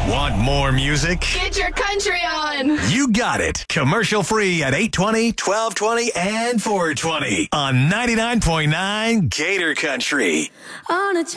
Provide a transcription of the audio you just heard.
Want more music? Get your country on. You got it. Commercial free at 820, 1220, and 420 on 99.9 Gator Country. On a